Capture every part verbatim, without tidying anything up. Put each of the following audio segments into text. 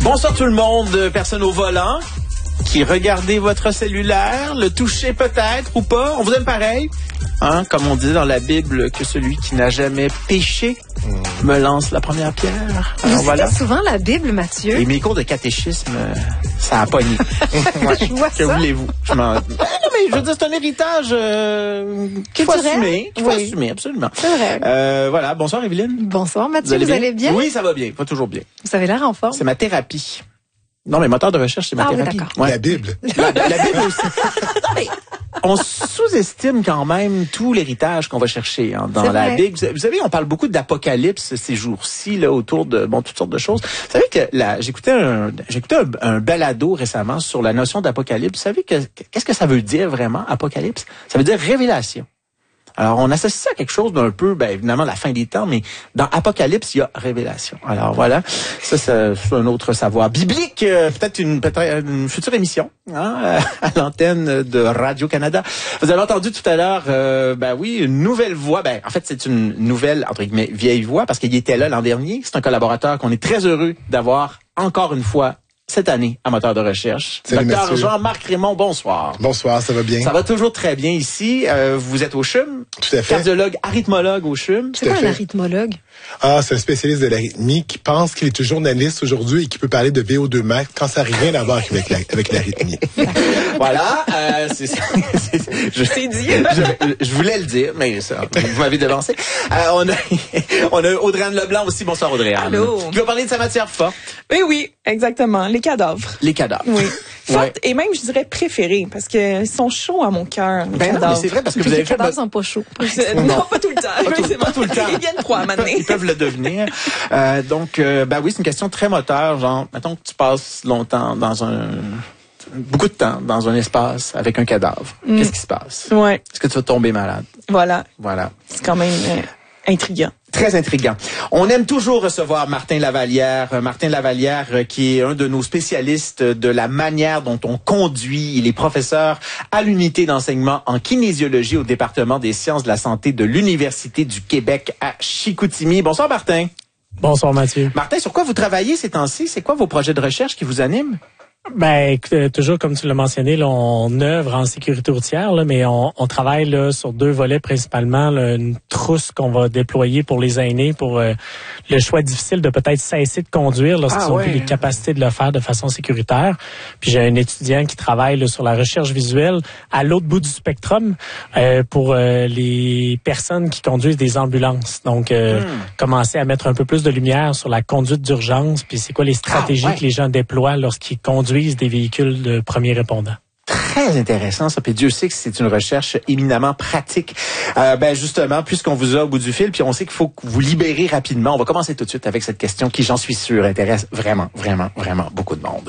Bonsoir tout le monde, personne au volant, qui regardez votre cellulaire, le touchez peut-être ou pas, on vous aime pareil. Hein, comme on dit dans la Bible, que celui qui n'a jamais péché mmh. me lance la première pierre. Alors, vous voilà. souvent la Bible, Mathieu. Et mes cours de catéchisme, ça a pogné. Ouais. Je vois que ça. voulez-vous? Je m'en... Non, mais je veux dire, c'est un héritage euh, qu'il faut assumer. Qu'il faut oui. assumer, absolument. C'est vrai. Euh, voilà. Bonsoir, Evelyne. Bonsoir, Mathieu. Vous allez, vous allez bien? bien? Oui, ça va bien. Pas toujours bien. Vous avez l'air en forme. C'est ma thérapie. Non, mais moteur de recherche, c'est ma ah, thérapie. Oui, ouais. La Bible. La, la Bible aussi. Non, mais on sous-estime quand même tout l'héritage qu'on va chercher hein, dans la vrai. Bible. Vous savez, on parle beaucoup d'Apocalypse ces jours-ci, là, autour de bon toutes sortes de choses. Vous savez que là, j'écoutais un, j'écoutais un, un balado récemment sur la notion d'Apocalypse. Vous savez que qu'est-ce que ça veut dire vraiment, Apocalypse? Ça veut dire révélation. Alors, on associe ça à quelque chose d'un peu, ben évidemment, la fin des temps, mais dans Apocalypse, il y a révélation. Alors voilà, ça c'est un autre savoir biblique, euh, peut-être une peut-être une future émission hein, à l'antenne de Radio-Canada. Vous avez entendu tout à l'heure, euh, ben oui, une nouvelle voix. Ben en fait, c'est une nouvelle entre guillemets vieille voix parce qu'il était là l'an dernier. C'est un collaborateur qu'on est très heureux d'avoir encore une fois cette année à Moteur de recherche. Salut, Docteur Mathieu. Jean-Marc Raymond, bonsoir. Bonsoir, ça va bien? Ça va toujours très bien ici. Euh, vous êtes au C H U M. Tout à fait. Cardiologue, arythmologue au C H U M. C'est quoi un arythmologue? Ah, c'est un spécialiste de l'arythmie qui pense qu'il est journaliste aujourd'hui et qui peut parler de V O deux max quand ça n'a rien à voir avec, la, avec l'arythmie. Voilà, euh, c'est, c'est, c'est, je, c'est dit. Je, je voulais le dire, mais ça, vous m'avez devancé. Euh, on a, on a Audrey-Anne Leblanc aussi. Bonsoir Audrey-Anne. Allô. Qui va parler de sa matière forte. Oui, oui, exactement. Les cadavres. Les cadavres. Oui. Forte ouais. et même, je dirais, préférées parce qu'ils sont chauds à mon cœur. Les ben cadavres. non, mais c'est vrai parce que puis vous avez les fait... cadavres sont pas chauds. Non, non, pas tout le temps. Pas tout, pas tout le temps. Ils viennent froid à Ils peuvent le devenir. Euh, donc, euh, ben oui, c'est une question très moteur. Genre, mettons que tu passes longtemps dans un... beaucoup de temps dans un espace avec un cadavre. Mm. Qu'est-ce qui se passe? Ouais. Est-ce que tu vas tomber malade? Voilà. Voilà. C'est quand même euh, intriguant. Très intriguant. On aime toujours recevoir Martin Lavallière. Martin Lavallière, qui est un de nos spécialistes de la manière dont on conduit. Il est professeur à l'unité d'enseignement en kinésiologie au département des sciences de la santé de l'Université du Québec à Chicoutimi. Bonsoir, Martin. Bonsoir, Mathieu. Martin, sur quoi vous travaillez ces temps-ci? C'est quoi vos projets de recherche qui vous animent? Ben, euh, toujours comme tu l'as mentionné, là, on œuvre en sécurité routière, là, mais on, on travaille là, sur deux volets principalement. Là, une trousse qu'on va déployer pour les aînés pour euh, le choix difficile de peut-être cesser de conduire lorsqu'ils ah, ont ouais. plus les capacités de le faire de façon sécuritaire. Puis j'ai un étudiant qui travaille là, sur la recherche visuelle à l'autre bout du spectrum euh, pour euh, les personnes qui conduisent des ambulances. Donc, euh, hmm. commencer à mettre un peu plus de lumière sur la conduite d'urgence, puis c'est quoi les stratégies ah, ouais. que les gens déploient lorsqu'ils conduisent des véhicules de premiers répondants. Très intéressant ça, puis Dieu sait que c'est une recherche éminemment pratique. Euh, ben justement, puisqu'on vous a au bout du fil, puis on sait qu'il faut vous libérer rapidement, on va commencer tout de suite avec cette question qui, j'en suis sûr, intéresse vraiment, vraiment, vraiment beaucoup de monde.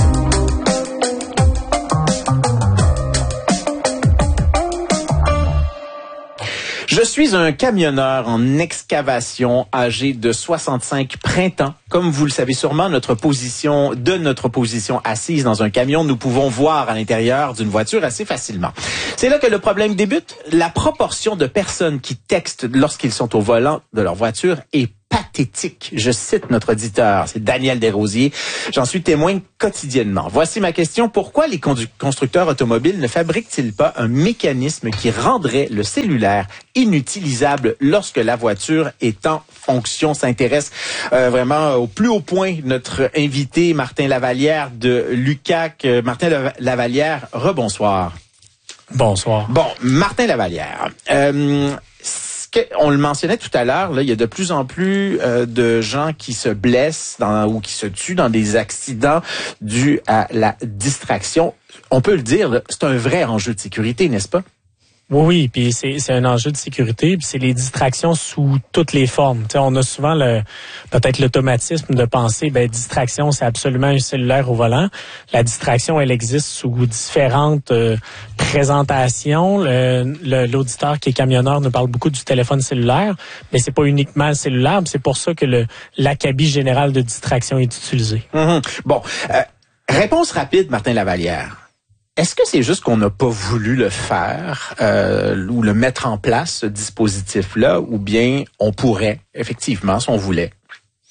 Je suis un camionneur en excavation âgé de soixante-cinq printemps. Comme vous le savez sûrement, notre position, de notre position assise dans un camion, nous pouvons voir à l'intérieur d'une voiture assez facilement. C'est là que le problème débute. La proportion de personnes qui textent lorsqu'ils sont au volant de leur voiture est pathétique. Je cite notre auditeur, c'est Daniel Desrosiers. J'en suis témoin quotidiennement. Voici ma question. Pourquoi les condu- constructeurs automobiles ne fabriquent-ils pas un mécanisme qui rendrait le cellulaire inutilisable lorsque la voiture est en fonction? Ça intéresse euh, vraiment au plus haut point notre invité Martin Lavallière de l'U Q A C. Martin Lavallière, rebonsoir. Bonsoir. Bon, Martin Lavallière. Euh, On le mentionnait tout à l'heure, là, il y a de plus en plus euh, de gens qui se blessent dans, ou qui se tuent dans des accidents dus à la distraction. On peut le dire, là, c'est un vrai enjeu de sécurité, n'est-ce pas? Oui, oui, puis c'est c'est un enjeu de sécurité, puis c'est les distractions sous toutes les formes. Tu sais, on a souvent le peut-être l'automatisme de penser ben distraction, c'est absolument un cellulaire au volant. La distraction, elle existe sous différentes euh, présentations. Le, le, l'auditeur qui est camionneur nous parle beaucoup du téléphone cellulaire, mais c'est pas uniquement le cellulaire, c'est pour ça que le l'acabit général de distraction est utilisé. Mm-hmm. Bon, euh, réponse rapide, Martin Lavallière. Est-ce que c'est juste qu'on n'a pas voulu le faire euh, ou le mettre en place, ce dispositif-là, ou bien on pourrait, effectivement, si on voulait?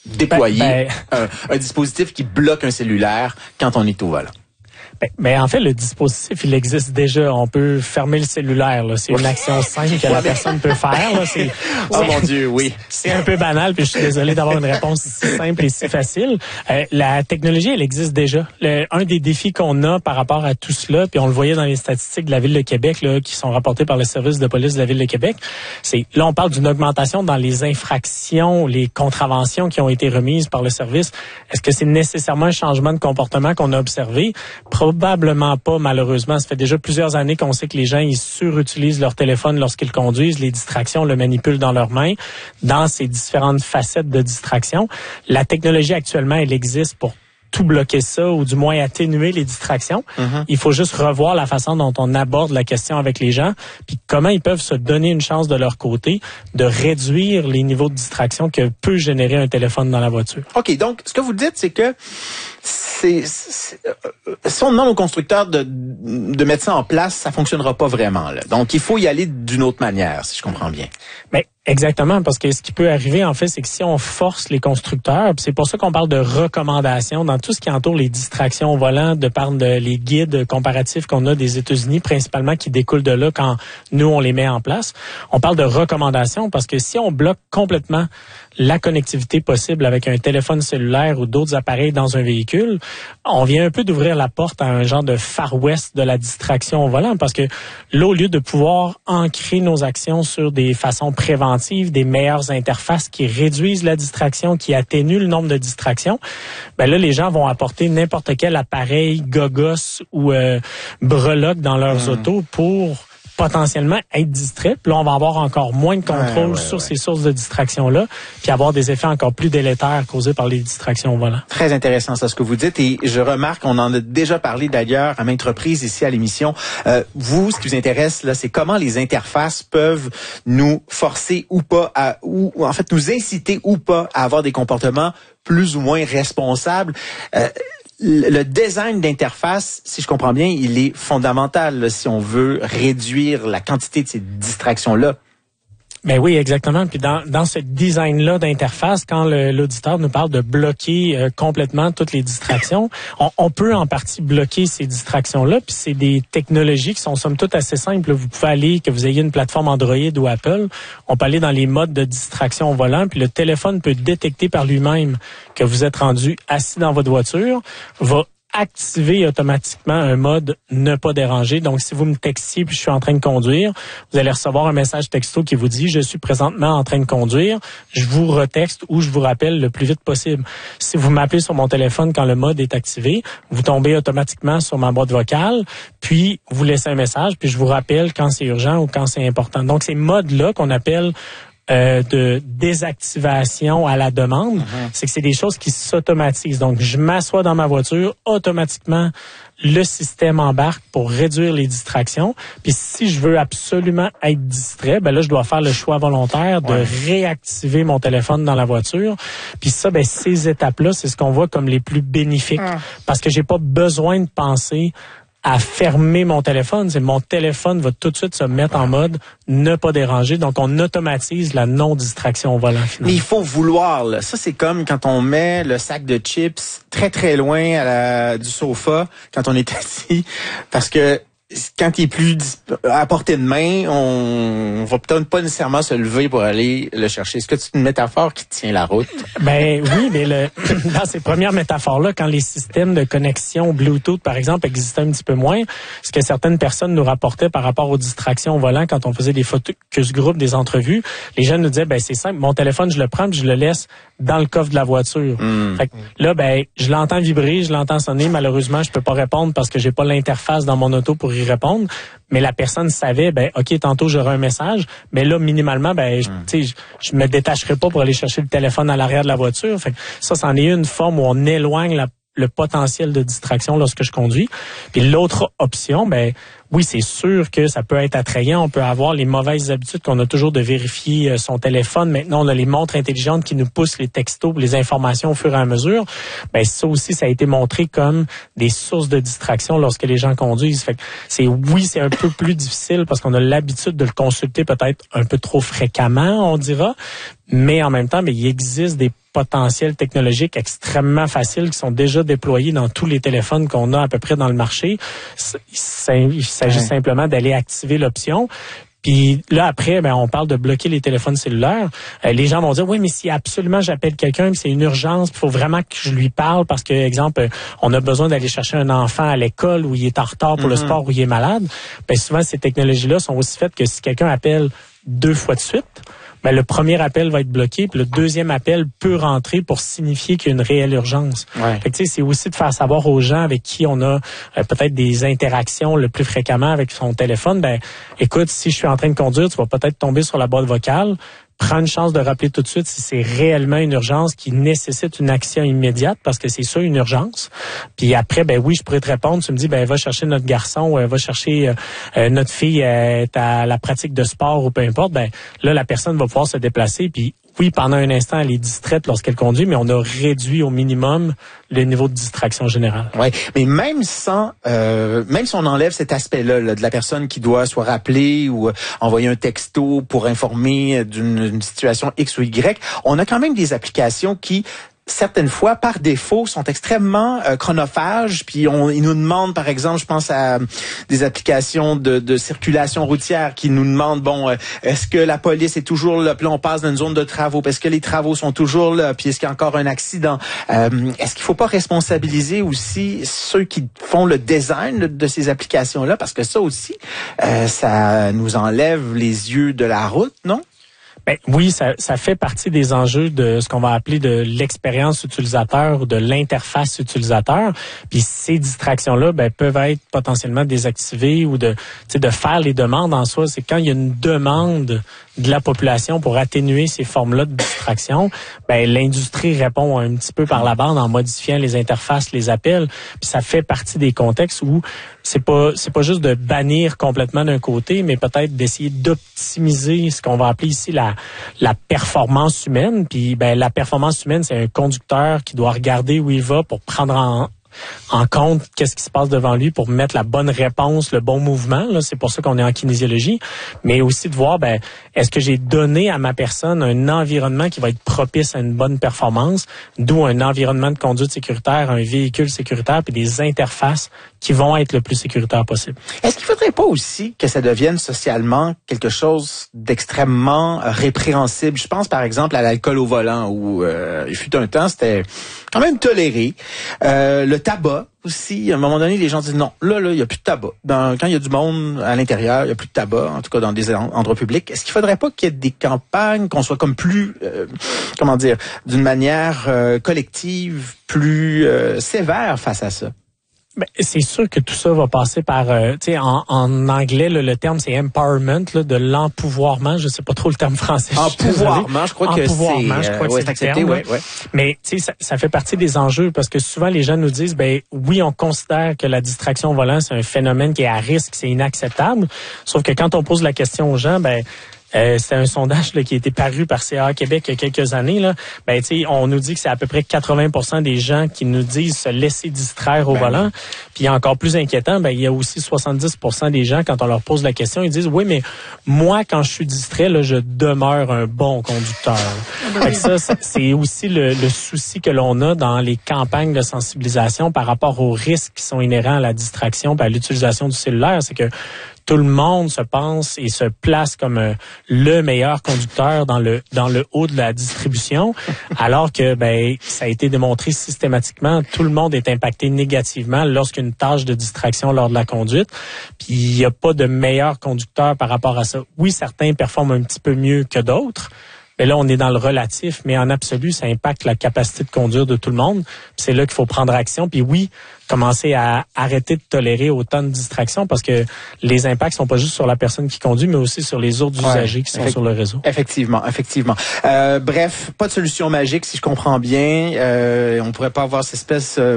déployer Ben, ben... Un, un dispositif qui bloque un cellulaire quand on est au volant? Ben, mais en fait, le dispositif, il existe déjà. On peut fermer le cellulaire. Là. C'est une action simple que la personne peut faire. Là. C'est, oh c'est, mon Dieu, oui. C'est un peu banal, puis je suis désolé d'avoir une réponse si simple et si facile. Euh, la technologie, elle existe déjà. Le, un des défis qu'on a par rapport à tout cela, puis on le voyait dans les statistiques de la Ville de Québec, là, qui sont rapportées par le service de police de la Ville de Québec, c'est là, on parle d'une augmentation dans les infractions, les contraventions qui ont été remises par le service. Est-ce que c'est nécessairement un changement de comportement qu'on a observé? Probablement pas, malheureusement. Ça fait déjà plusieurs années qu'on sait que les gens, ils surutilisent leur téléphone lorsqu'ils conduisent. Les distractions le manipulent dans leurs mains, dans ces différentes facettes de distraction. La technologie, actuellement, elle existe pour tout bloquer ça, ou du moins atténuer les distractions. Mm-hmm. Il faut juste revoir la façon dont on aborde la question avec les gens, puis comment ils peuvent se donner une chance de leur côté de réduire les niveaux de distraction que peut générer un téléphone dans la voiture. OK, donc ce que vous dites, c'est que c'est, c'est euh, si on demande aux constructeurs de, de mettre ça en place, ça fonctionnera pas vraiment. Là. Donc, il faut y aller d'une autre manière, si je comprends bien. Mais exactement, parce que ce qui peut arriver, en fait, c'est que si on force les constructeurs, puis c'est pour ça qu'on parle de recommandations dans tout ce qui entoure les distractions au volant, de par de, les guides comparatifs qu'on a des États-Unis, principalement, qui découlent de là quand nous, on les met en place. On parle de recommandations parce que si on bloque complètement la connectivité possible avec un téléphone cellulaire ou d'autres appareils dans un véhicule, on vient un peu d'ouvrir la porte à un genre de Far West de la distraction au volant, parce que là, au lieu de pouvoir ancrer nos actions sur des façons préventives, des meilleures interfaces qui réduisent la distraction, qui atténuent le nombre de distractions, ben là, les gens vont apporter n'importe quel appareil gogos ou euh, breloque dans leurs mmh. autos pour potentiellement être distrait. Puis là, on va avoir encore moins de contrôle ouais, ouais, sur ouais. ces sources de distraction-là, puis avoir des effets encore plus délétères causés par les distractions au volant. Très intéressant, ça, ce que vous dites. Et je remarque, on en a déjà parlé d'ailleurs à maintes reprises ici à l'émission. Euh, vous, ce qui vous intéresse, là, c'est comment les interfaces peuvent nous forcer ou pas à, ou, ou en fait, nous inciter ou pas à avoir des comportements plus ou moins responsables. Euh, Le design d'interface, si je comprends bien, il est fondamental là, si on veut réduire la quantité de ces distractions-là. Ben oui, exactement. Puis dans, dans ce design-là d'interface, quand le, l'auditeur nous parle de bloquer euh, complètement toutes les distractions, on, on peut en partie bloquer ces distractions-là. Puis c'est des technologies qui sont somme toute assez simples. Vous pouvez aller, que vous ayez une plateforme Android ou Apple, on peut aller dans les modes de distraction au volant, puis le téléphone peut détecter par lui-même que vous êtes rendu assis dans votre voiture, va activer automatiquement un mode ne pas déranger. Donc, si vous me textiez puis je suis en train de conduire, vous allez recevoir un message texto qui vous dit « Je suis présentement en train de conduire, je vous retexte ou je vous rappelle le plus vite possible ». Si vous m'appelez sur mon téléphone quand le mode est activé, vous tombez automatiquement sur ma boîte vocale, puis vous laissez un message, puis je vous rappelle quand c'est urgent ou quand c'est important. Donc, ces modes-là qu'on appelle Euh, de désactivation à la demande, mm-hmm. c'est que c'est des choses qui s'automatisent. Donc, je m'assois dans ma voiture, automatiquement, le système embarque pour réduire les distractions. Puis, si je veux absolument être distrait, ben là, je dois faire le choix volontaire de ouais. réactiver mon téléphone dans la voiture. Puis ça, ben ces étapes-là, c'est ce qu'on voit comme les plus bénéfiques. Mm. Parce que j'ai pas besoin de penser à fermer mon téléphone. C'est mon téléphone va tout de suite se mettre en mode ne pas déranger. Donc, on automatise la non-distraction au volant. Finalement. Mais il faut vouloir. Là. Ça, c'est comme quand on met le sac de chips très, très loin à la, du sofa quand on est assis. Parce que quand il est plus à portée de main, on va peut-être pas nécessairement se lever pour aller le chercher. Est-ce que c'est une métaphore qui tient la route? Ben oui, mais le, dans ces premières métaphores-là, quand les systèmes de connexion Bluetooth, par exemple, existaient un petit peu moins, ce que certaines personnes nous rapportaient par rapport aux distractions au volant quand on faisait des focus group, des entrevues, les gens nous disaient, ben c'est simple, mon téléphone, je le prends puis je le laisse dans le coffre de la voiture. Mmh. Fait que là, ben je l'entends vibrer, je l'entends sonner. Malheureusement, je peux pas répondre parce que j'ai pas l'interface dans mon auto pour y répondre, mais la personne savait, ben ok, tantôt j'aurai un message, mais là minimalement, ben mm. tu sais, je, je me détacherai pas pour aller chercher le téléphone à l'arrière de la voiture. Fait que ça, c'en est une forme où on éloigne la, le potentiel de distraction lorsque je conduis. Puis l'autre option, ben oui, c'est sûr que ça peut être attrayant. On peut avoir les mauvaises habitudes qu'on a toujours de vérifier son téléphone. Maintenant, on a les montres intelligentes qui nous poussent les textos, les informations au fur et à mesure. Ben ça aussi, ça a été montré comme des sources de distraction lorsque les gens conduisent. Fait que c'est oui, c'est un peu plus difficile parce qu'on a l'habitude de le consulter peut-être un peu trop fréquemment, on dira. Mais en même temps, ben, il existe des potentiels technologiques extrêmement faciles qui sont déjà déployés dans tous les téléphones qu'on a à peu près dans le marché. Il s'agit ouais. simplement d'aller activer l'option. Puis là, après, ben, on parle de bloquer les téléphones cellulaires. Euh, les gens vont dire, oui, mais si absolument j'appelle quelqu'un, c'est une urgence, il faut vraiment que je lui parle parce que, exemple, on a besoin d'aller chercher un enfant à l'école où il est en retard pour mm-hmm. le sport, où il est malade. Ben, souvent, ces technologies-là sont aussi faites que si quelqu'un appelle deux fois de suite, ben, le premier appel va être bloqué, puis le deuxième appel peut rentrer pour signifier qu'il y a une réelle urgence. Ouais. Fait que, tu sais, c'est aussi de faire savoir aux gens avec qui on a euh, peut-être des interactions le plus fréquemment avec son téléphone, ben, écoute, si je suis en train de conduire, tu vas peut-être tomber sur la boîte vocale. Prends une chance de rappeler tout de suite si c'est réellement une urgence qui nécessite une action immédiate, parce que c'est ça, une urgence. Puis après, ben oui, je pourrais te répondre. Tu me dis, ben va chercher notre garçon, euh, va chercher euh, notre fille euh, à la pratique de sport ou peu importe. Ben là, la personne va pouvoir se déplacer. Puis oui, pendant un instant, elle est distraite lorsqu'elle conduit, mais on a réduit au minimum le niveau de distraction générale. Oui, mais même sans, euh, même si on enlève cet aspect-là là, de la personne qui doit soit rappeler ou euh, envoyer un texto pour informer d'une situation X ou Y, on a quand même des applications qui certaines fois, par défaut, sont extrêmement euh, chronophages. Puis on, ils nous demandent, par exemple, je pense à des applications de, de circulation routière qui nous demandent, bon, euh, est-ce que la police est toujours là? Puis là, on passe dans une zone de travaux. Est-ce que les travaux sont toujours là? Puis est-ce qu'il y a encore un accident? Euh, est-ce qu'il faut pas responsabiliser aussi ceux qui font le design de, de ces applications-là? Parce que ça aussi, euh, ça nous enlève les yeux de la route, non? Ben, oui, ça, ça fait partie des enjeux de ce qu'on va appeler de l'expérience utilisateur ou de l'interface utilisateur. Puis ces distractions-là, ben, peuvent être potentiellement désactivées ou de, tu sais, de faire les demandes en soi. C'est quand il y a une demande de la population pour atténuer ces formes-là de distraction, ben, l'industrie répond un petit peu par la bande en modifiant les interfaces, les appels. Puis ça fait partie des contextes où c'est pas, c'est pas juste de bannir complètement d'un côté, mais peut-être d'essayer d'optimiser ce qu'on va appeler ici la la performance humaine. Puis ben la performance humaine, c'est un conducteur qui doit regarder où il va pour prendre en en compte qu'est-ce qui se passe devant lui pour mettre la bonne réponse, le bon mouvement. Là, c'est pour ça qu'on est en kinésiologie. Mais aussi de voir, ben, est-ce que j'ai donné à ma personne un environnement qui va être propice à une bonne performance, d'où un environnement de conduite sécuritaire, un véhicule sécuritaire, puis des interfaces qui vont être le plus sécuritaire possible. Est-ce qu'il faudrait pas aussi que ça devienne socialement quelque chose d'extrêmement répréhensible? Je pense par exemple à l'alcool au volant, où euh, il fut un temps, c'était quand même toléré. Euh, le tabac aussi, à un moment donné, les gens disent non, là, là, il n'y a plus de tabac. Dans, quand il y a du monde à l'intérieur, il n'y a plus de tabac, en tout cas dans des endroits publics. Est-ce qu'il faudrait pas qu'il y ait des campagnes, qu'on soit comme plus, euh, comment dire, d'une manière euh, collective, plus euh, sévère face à ça? Ben, c'est sûr que tout ça va passer par, euh, tu sais, en, en anglais, là, le terme c'est empowerment, là, de l'empouvoirment. Je sais pas trop le terme français. Empouvoirment, je crois que c'est, je crois euh, que ouais, c'est accepté, terme, ouais, ouais. Mais tu sais, ça, ça fait partie des enjeux parce que souvent les gens nous disent, ben oui, on considère que la distraction au volant c'est un phénomène qui est à risque, c'est inacceptable. Sauf que quand on pose la question aux gens, ben Euh, c'est un sondage là, qui a été paru par C A A Québec il y a quelques années. Là. Ben, tu sais, on nous dit que c'est à peu près quatre-vingts pour cent des gens qui nous disent se laisser distraire au ben, volant. Oui. Puis encore plus inquiétant, ben, il y a aussi soixante-dix pour cent des gens, quand on leur pose la question, ils disent oui, mais moi, quand je suis distrait, là, je demeure un bon conducteur. Fait que ça, c'est aussi le, le souci que l'on a dans les campagnes de sensibilisation par rapport aux risques qui sont inhérents à la distraction et à l'utilisation du cellulaire. C'est que tout le monde se pense et se place comme euh, le meilleur conducteur dans le dans le haut de la distribution, alors que ben ça a été démontré systématiquement, tout le monde est impacté négativement lorsqu'une tâche de distraction lors de la conduite. Puis il n'y a pas de meilleur conducteur par rapport à ça. Oui, certains performent un petit peu mieux que d'autres. Mais là, on est dans le relatif, mais en absolu, ça impacte la capacité de conduire de tout le monde. Puis c'est là qu'il faut prendre action. Puis oui, commencer à arrêter de tolérer autant de distractions parce que les impacts sont pas juste sur la personne qui conduit, mais aussi sur les autres usagers ouais, qui sont sur le réseau. Effectivement, effectivement. Euh, bref, pas de solution magique, si je comprends bien. Euh, on pourrait pas avoir cette espèce... Euh,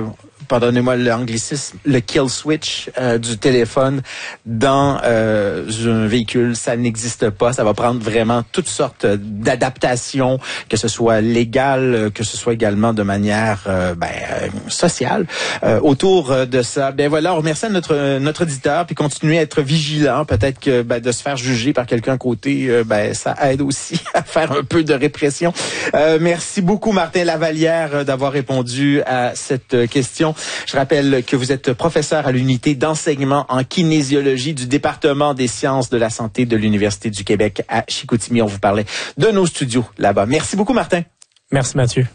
pardonnez-moi l'anglicisme, le kill switch euh, du téléphone dans euh, un véhicule, ça n'existe pas. Ça va prendre vraiment toutes sortes d'adaptations, que ce soit légal, que ce soit également de manière euh, ben, euh, sociale. Euh, autour de ça, ben voilà, on remercie notre notre auditeur, puis continuer à être vigilant. Peut-être que ben, de se faire juger par quelqu'un à côté, euh, ben ça aide aussi à faire un peu de répression. Euh, merci beaucoup, Martin Lavallière, d'avoir répondu à cette question. Je rappelle que vous êtes professeur à l'unité d'enseignement en kinésiologie du département des sciences de la santé de l'Université du Québec à Chicoutimi. On vous parlait de nos studios là-bas. Merci beaucoup, Martin. Merci, Mathieu.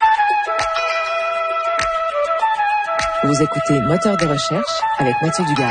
Vous écoutez Moteur de recherche avec Mathieu Dugal.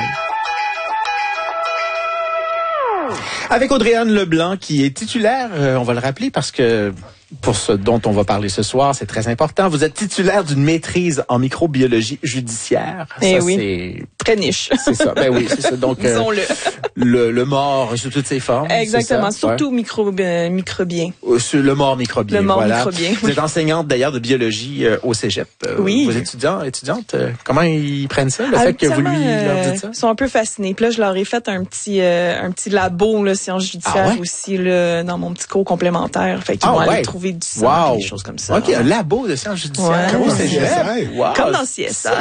Avec Audrey-Anne Leblanc, qui est titulaire, euh, on va le rappeler parce que pour ce dont on va parler ce soir, c'est très important. Vous êtes titulaire d'une maîtrise en microbiologie judiciaire. Eh ça, oui. C'est... Très niche. C'est ça. Ben oui, c'est ça. Donc, euh, disons-le. le, le mort sous toutes ses formes. Exactement. C'est ça? Surtout Ouais. micro, euh, microbien. Euh, sur le mort microbien. Le mort voilà. microbien, Vous oui. êtes enseignante d'ailleurs de biologie euh, au Cégep. Euh, Oui. Vos étudiants, étudiantes, euh, comment ils prennent ça, le fait que vous lui Habituellement, leur dites ça? euh, Ils sont un peu fascinés. Puis là, je leur ai fait un petit euh, un petit labo là, sciences judiciaires Ah ouais? aussi là, dans mon petit cours complémentaire. Fait qu'ils Ah vont ouais. aller trouver du sang, Wow. des choses comme ça. OK, un labo de sciences judiciaires Ouais. au Comme Cégep. C S I. Wow. Comme dans C S I.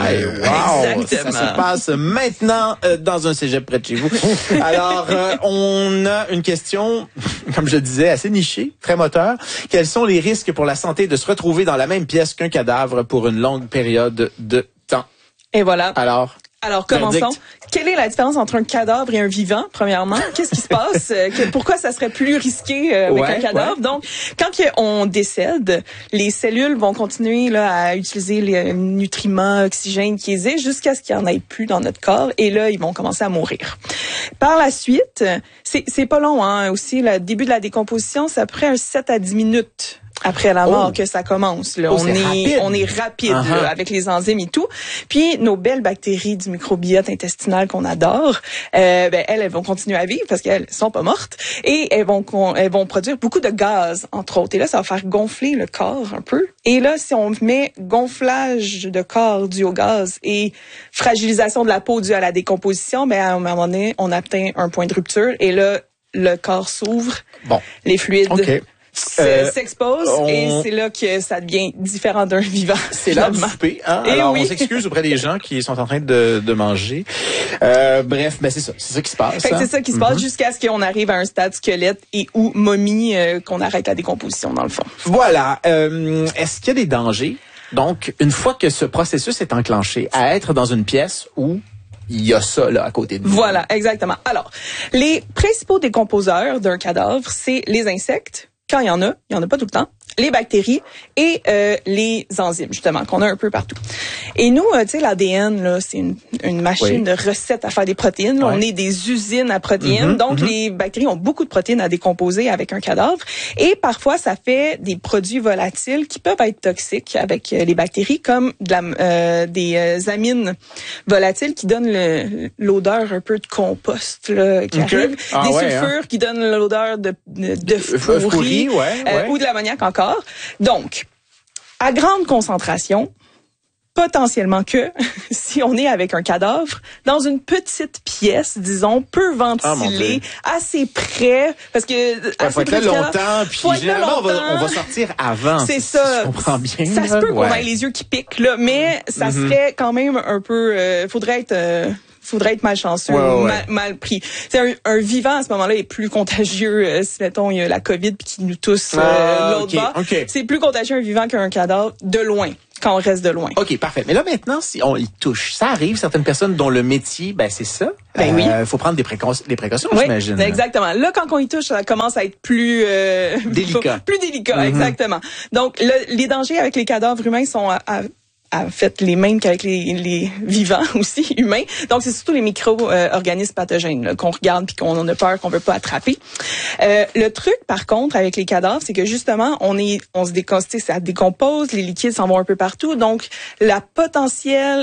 Wow. Exactement. Ça se passe maintenant euh, dans un cégep près de chez vous. Alors, euh, on a une question, comme je le disais, assez nichée, très moteur. Quels sont les risques pour la santé de se retrouver dans la même pièce qu'un cadavre pour une longue période de temps? Et voilà. Alors, Alors, commençons. verdict. Quelle est la différence entre un cadavre et un vivant, premièrement? Qu'est-ce qui se passe? Euh, que- pourquoi ça serait plus risqué euh, avec Ouais, un cadavre? ouais. Donc, quand que on décède, les cellules vont continuer là, à utiliser les nutriments, oxygène qui existent jusqu'à ce qu'il n'y en ait plus dans notre corps. Et là, ils vont commencer à mourir. Par la suite, c'est, c'est pas long, hein. Aussi, le début de la décomposition, c'est après un sept à dix minutes après la mort Oh. que ça commence. Là. Oh, on c'est est, rapide. on est rapide là, Uh-huh. avec les enzymes et tout. Puis nos belles bactéries du microbiote intestinal qu'on adore, euh, ben elles, elles vont continuer à vivre parce qu'elles sont pas mortes et elles vont, elles vont produire beaucoup de gaz entre autres. Et là, ça va faire gonfler le corps un peu. Et là, si on met gonflage de corps dû au gaz et fragilisation de la peau due à la décomposition, ben à un moment donné, on atteint un point de rupture et là, le corps s'ouvre, bon, les fluides. OK. s- Euh, s'expose on- et c'est là que ça devient différent d'un vivant. C'est l'heure du finalement. souper. Hein? Eh Alors, oui. on s'excuse auprès des gens qui sont en train de, de manger. Euh, bref, ben c'est ça. C'est ça qui se passe. Fait que hein? c'est ça qui se passe jusqu'à ce qu'on arrive à un stade squelette et ou momie, euh, qu'on arrête la décomposition dans le fond. Voilà. Euh, est-ce qu'il y a des dangers? Donc, une fois que ce processus est enclenché, à être dans une pièce où il y a ça là à côté de nous. Voilà, exactement. Alors, les principaux décomposeurs d'un cadavre, c'est les insectes, quand il y en a, il y en a pas tout le temps, les bactéries et euh, les enzymes, justement, qu'on a un peu partout. Et nous, euh, tu sais, l'A D N, là, c'est une, une machine Oui. de recettes à faire des protéines. Là, Ouais. On est des usines à protéines. Mhm, Donc, mhm. les bactéries ont beaucoup de protéines à décomposer avec un cadavre. Et parfois, ça fait des produits volatiles qui peuvent être toxiques avec euh, les bactéries, comme de la, euh, des euh, amines volatiles qui donnent le- l'odeur un peu de compost là, qui Ok. arrive. Ah des ouais, sulfures qui donnent l'odeur de, de, de Euh, fourri, fourri, ouais, euh, ouais. ou de l'ammoniac encore. Donc, à grande concentration, potentiellement que si on est avec un cadavre dans une petite pièce, disons, peu Ah, mon ventilée, Dieu. assez près, parce que Il assez faut être près là du cadavre, longtemps, puis faut être là généralement, on va, longtemps. on va sortir avant. C'est si ça. Je comprends bien. Ça se là. peut qu'on Ouais. ait les yeux qui piquent, là, mais ça Mhm. serait quand même un peu... Euh, faudrait être... Euh, faudrait être malchanceux, Ouais, ouais, ouais. Mal, mal pris. C'est un, un vivant à ce moment-là est plus contagieux euh, si mettons il y a la COVID puis qui nous tousse euh, Ah, de l'autre ok, bord. ok. C'est plus contagieux un vivant qu'un cadavre de loin quand on reste de loin. OK, parfait. Mais là, maintenant, si on y touche, ça arrive, certaines personnes dont le métier, ben c'est ça. Ben oui. Il faut prendre des, précau- des précautions, Oui, j'imagine. exactement. Là, quand on y touche, ça commence à être plus euh, Délicat. plus délicat, Mhm. exactement. Donc, le- les dangers avec les cadavres humains sont à, à- en fait les mêmes qu'avec les, les vivants aussi humains. Donc, c'est surtout les micro-organismes pathogènes là, qu'on regarde puis qu'on a peur qu'on veut pas attraper. Euh, le truc, par contre, avec les cadavres, c'est que justement, on est, on se décompose, ça décompose, les liquides s'en vont un peu partout. Donc, la potentielle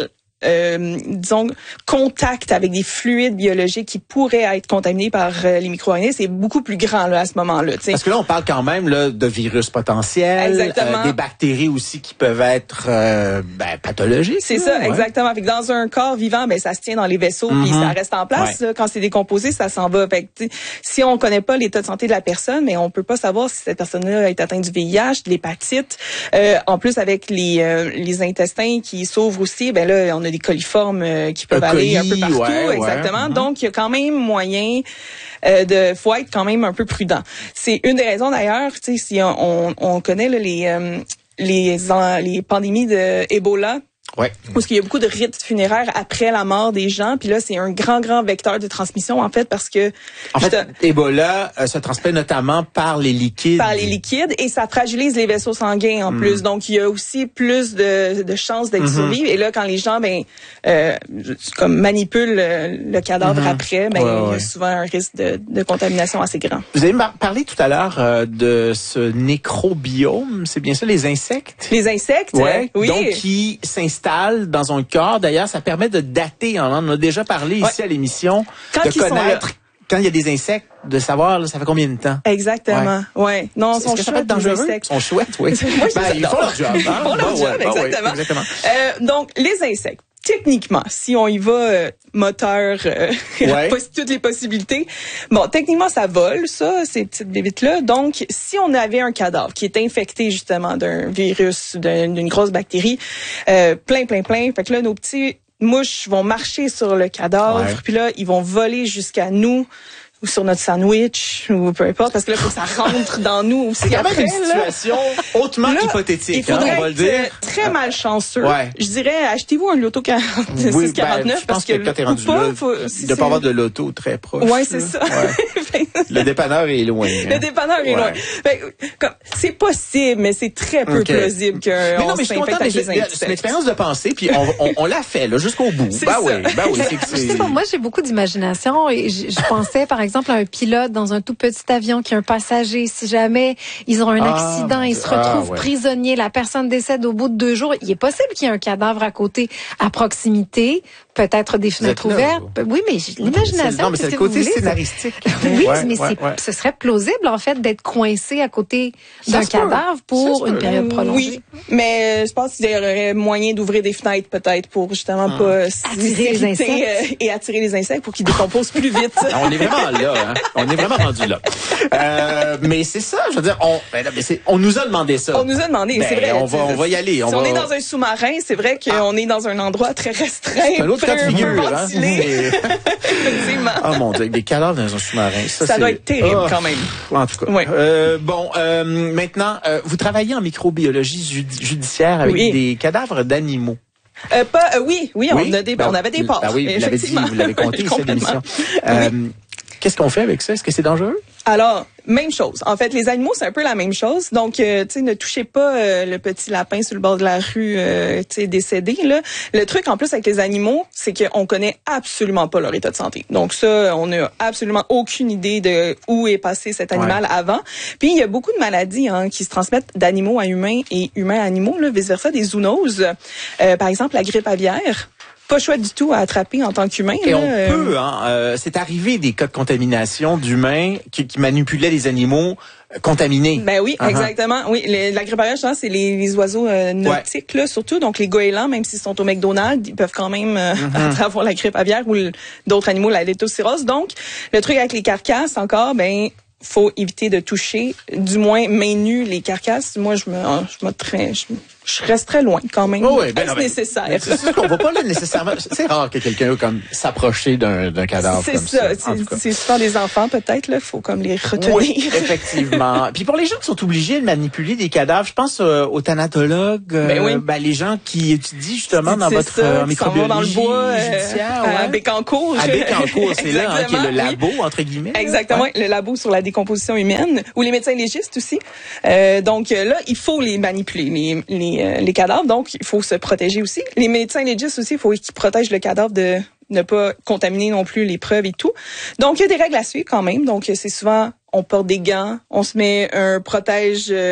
euh, disons, contact avec des fluides biologiques qui pourraient être contaminés par euh, les micro-organismes, c'est beaucoup plus grand là, à ce moment-là. T'sais. Parce que là, on parle quand même là, de virus potentiels, euh, des bactéries aussi qui peuvent être euh, ben, pathologiques. C'est là, ça, ouais. exactement. Fait que dans un corps vivant, ben ça se tient dans les vaisseaux, mm-hmm. puis ça reste en place. Ouais. Là, quand c'est décomposé, ça s'en va. Fait que, si on connaît pas l'état de santé de la personne, mais on peut pas savoir si cette personne-là est atteinte du V I H, de l'hépatite. Euh, en plus, avec les euh, les intestins qui s'ouvrent aussi, ben là, on a des coliformes euh, qui peuvent un aller colis, un peu partout, ouais, exactement. Ouais. Donc, il y a quand même moyen euh, de, faut être quand même un peu prudent. C'est une des raisons d'ailleurs, tu sais, si on, on connaît là, les euh, les les pandémies de Ebola. Ouais. Parce qu'il y a beaucoup de rites funéraires après la mort des gens, puis là c'est un grand grand vecteur de transmission en fait parce que en fait Ebola euh, se transmet notamment par les liquides. Par les liquides et ça fragilise les vaisseaux sanguins en mm. plus, donc il y a aussi plus de, de chances d'être mm-hmm. survivre. Et là quand les gens ben euh, comme manipulent le, le cadavre mm-hmm. après, ben ouais, il y a ouais. souvent un risque de, de contamination assez grand. Vous avez parlé tout à l'heure euh, de ce nécrobiome, c'est bien ça, les insectes. Les insectes, ouais. oui. Donc qui s'installent dans un corps. D'ailleurs, ça permet de dater. On en a déjà parlé ouais. ici à l'émission. Quand de connaître, quand il y a des insectes, de savoir là, ça fait combien de temps. Exactement. Ouais. ouais. Non, ils sont chouettes, dangereux. Ils sont chouettes, oui. Moi, ben, ils font leur job. Hein? Ils font leur bon, job, ouais, exactement. Ouais, exactement. Euh, donc, les insectes. Techniquement, si on y va euh, moteur, euh, ouais. toutes les possibilités. Bon, techniquement, ça vole, ça, ces petites bébites-là. Donc, si on avait un cadavre qui est infecté justement d'un virus, d'un, d'une grosse bactérie, euh, plein, plein, plein, fait que là, nos petits mouches vont marcher sur le cadavre, ouais. puis là, ils vont voler jusqu'à nous, ou sur notre sandwich, ou peu importe, parce que là, il faut que ça rentre dans nous aussi. C'est quand après, même une situation là, hautement là, hypothétique, il faudrait hein, on va le dire. Très malchanceux. Ouais. Je dirais, achetez-vous un loto quarante-six oui, quarante-neuf, ben, parce que, que quand t'es rendu pas, là, faut, si de pas avoir de l'auto très proche. Ouais, c'est ça. Ouais. Le dépanneur est loin. Hein. Le dépanneur est ouais. loin. Ben, comme, c'est possible, mais c'est très peu okay. plausible qu'un mais non, mais je suis content, mais c'est une expérience de pensée, puis on, on, on l'a fait, là, jusqu'au bout. Ben oui, ben oui. Je sais pas, moi, j'ai beaucoup d'imagination et je, je pensais, par exemple, à un pilote dans un tout petit avion qui a un passager. Si jamais ils ont un ah, accident, ils se retrouvent ah, ouais. prisonniers, la personne décède au bout de deux jours, il est possible qu'il y ait un cadavre à côté, à proximité, peut-être des fenêtres ouvertes. Là, oui, mais l'imagination. Non, mais c'est le côté scénaristique. Oui, ouais, mais ouais, c'est, ouais. ce serait plausible, en fait, d'être coincé à côté ça d'un cadavre pour une période prolongée. Oui, mais je pense qu'il y aurait moyen d'ouvrir des fenêtres, peut-être, pour justement hum. pas attirer les insectes. Et attirer les insectes pour qu'ils décomposent plus vite. On est vraiment là, hein. On est vraiment rendu là. Euh, mais c'est ça, je veux dire, on, ben, mais c'est, on nous a demandé ça. On nous a demandé, ben, c'est vrai. On va, on va y aller. On si va... on est dans un sous-marin, c'est vrai qu'on ah. est dans un endroit très restreint. C'est un autre cas de figure, hein. Effectivement. Oh mon Dieu, des cadavres dans un sous-marin. Ça, ça c'est... doit être terrible oh, quand même. En tout cas. Oui. Euh, bon, euh, maintenant, euh, vous travaillez en microbiologie judi- judiciaire avec oui. des cadavres d'animaux. Euh, pas, euh, oui, oui, on, oui? a des, ben, on avait des porcs. Ben oui, vous l'avez dit, vous l'avez compté ici à l'émission. Euh, oui. Qu'est-ce qu'on fait avec ça? Est-ce que c'est dangereux? Alors, même chose. En fait, les animaux, c'est un peu la même chose. Donc, euh, tu sais, ne touchez pas euh, le petit lapin sur le bord de la rue, euh, tu sais, décédé, là. Le truc, en plus, avec les animaux, c'est qu'on connaît absolument pas leur état de santé. Donc, ça, on n'a absolument aucune idée de où est passé cet animal ouais. avant. Puis, il y a beaucoup de maladies hein, qui se transmettent d'animaux à humains et humains à animaux, là, vice-versa, des zoonoses. Euh, par exemple, la grippe aviaire. Pas chouette du tout à attraper en tant qu'humain. Et là. on peut, hein, euh, c'est arrivé des cas de contamination d'humains qui, qui manipulaient les animaux euh, contaminés. Ben oui, uh-huh. exactement. Oui, les, la grippe aviaire, c'est les, les oiseaux euh, nautiques, ouais. là, surtout. Donc les goélands, même s'ils sont au McDonald's, ils peuvent quand même euh, uh-huh. avoir la grippe aviaire ou le, d'autres animaux, la leptospirose. Donc le truc avec les carcasses, encore, ben faut éviter de toucher, du moins main nue, les carcasses. Moi, je me, je me très, je, je reste très loin quand même. Oh oui, ben c'est nécessaire. Ben, c'est sûr qu'on va pas là nécessairement. C'est rare que quelqu'un comme s'approcher d'un, d'un cadavre c'est comme ça, ça. C'est, c'est souvent des enfants peut-être là, faut comme les retenir. Oui, effectivement. Puis pour les gens qui sont obligés de manipuler des cadavres, je pense euh, aux thanatologues, ben oui. euh, ben les gens qui étudient justement c'est, dans c'est votre ça, euh, microbiologie dans le bois, judiciaire, euh, ouais. à Bécancour. À Bécancour, c'est là hein, qui est le labo oui. entre guillemets. Exactement, ouais. le labo sur la décomposition humaine, ou les médecins légistes aussi. Euh, donc là, il faut les manipuler, les les, euh, les cadavres. Donc, il faut se protéger aussi. Les médecins légistes aussi, il faut qu'ils protègent le cadavre de ne pas contaminer non plus les preuves et tout. Donc, il y a des règles à suivre quand même. Donc, c'est souvent, on porte des gants, on se met un protège euh,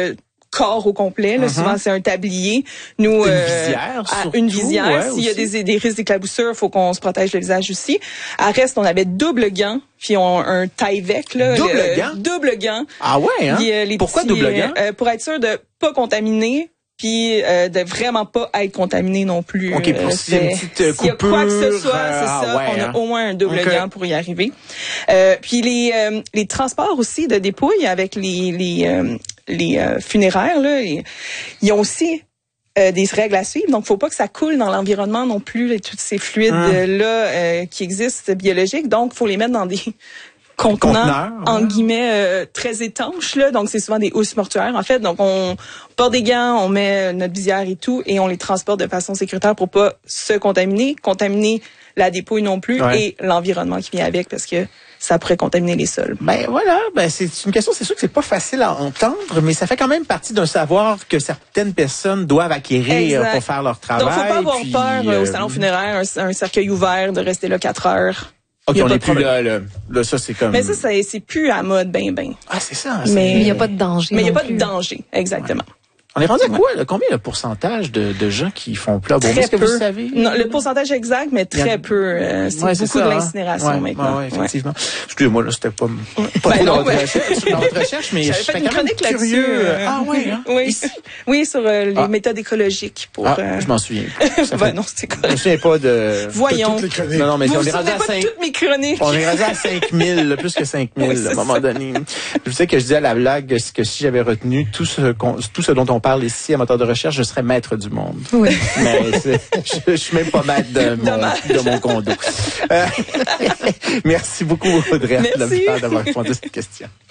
corps au complet. Là, mm-hmm. Souvent, c'est un tablier. Nous, une euh, visière, à, surtout, une visière. Ouais, S'il y a aussi. des, des risques d'éclaboussure, il faut qu'on se protège le visage aussi. À reste, on avait double gant, puis on un taille-vec. Là, double le, gant? Double gant. Ah ouais, hein? Puis, euh, les Pourquoi petits, double gant? Euh, pour être sûr de pas contaminer, puis euh, de vraiment pas être contaminé non plus. OK, pour euh, s'il y a une petite s'il y a quoi que ce soit, coupure, c'est ah, ça, ouais, on a hein? au moins un double Okay. gant pour y arriver. Euh, puis les euh, les transports aussi de dépouilles avec les les euh, les euh, funéraires là, ils, ils ont aussi euh, des règles à suivre. Donc, faut pas que ça coule dans l'environnement non plus, et tous ces fluides hum. là euh, qui existent biologiques. Donc, faut les mettre dans des contenants, Conteneurs, en ouais. guillemets, euh, très étanches, là. Donc, c'est souvent des housses mortuaires, en fait. Donc, on porte des gants, on met notre visière et tout, et on les transporte de façon sécuritaire pour pas se contaminer, contaminer la dépouille non plus, ouais. et l'environnement qui vient avec, parce que ça pourrait contaminer les sols. Ben voilà, ben c'est une question, c'est sûr que c'est pas facile à entendre, mais ça fait quand même partie d'un savoir que certaines personnes doivent acquérir Exact. pour faire leur travail. Donc, faut pas avoir puis, peur euh, euh, au salon funéraire, un, un cercueil ouvert, de rester là quatre heures. OK, Y a on pas n'est de plus problème. là, là. Là, ça, c'est comme... Mais ça, c'est, c'est plus à mode, ben, ben. Ah, c'est ça. Mais- Mais il n'y a pas de danger. Mais il n'y a non pas plus. de danger, exactement. On est rendu à quoi, là? Combien le pourcentage de, de gens qui font plat? Bon, Très est-ce que peu. vous savez? Non, le pourcentage exact, mais Il y très a- peu. Euh, c'est Ouais, beaucoup ça, de hein? l'incinération Ouais, maintenant. ouais, ouais, effectivement. Excusez-moi, là, c'était pas, pas Ben trop non, dans, votre mais- recherche, dans votre recherche, mais J'avais je fait suis une quand même chronique là-dessus. curieux. euh, Ah oui, hein? Oui, Ici? oui, sur euh, les Ah. méthodes écologiques pour. Ah, euh, je m'en souviens. plus. Ça ben fait- non, c'est Je me correct. souviens pas de... Voyons. toutes les chroniques. Non, non, mais Vous on vous est rendu souvenez à pas cinq... de toutes mes chroniques. On est rendu à cinq mille, là, plus que cinq mille, Oui, à un c'est moment ça. donné. Je sais que je disais à la blague c'est que si j'avais retenu tout ce, qu'on- tout ce dont on parle ici à Moteur de recherche, je serais maître du monde. Oui. Mais c'est- je, je suis même pas maître de mon, Dommage. de mon condo. Euh, merci beaucoup, Audrey, Merci. d'avoir répondu à cette question.